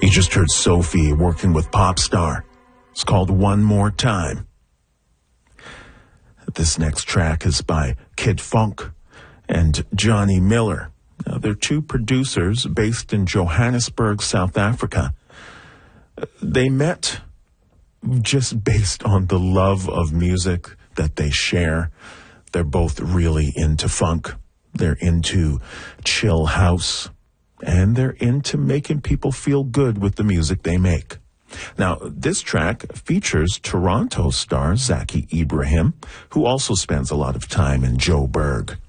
You just heard Sophie working with Popstar. It's called One More Time. This next track is by Kid Funk and Johnny Miller. Now, they're two producers based in Johannesburg, South Africa. They met just based on the love of music that they share. They're both really into funk. They're into chill house. And they're into making people feel good with the music they make. Now, this track features Toronto star Zaki Ibrahim, who also spends a lot of time in Joburg.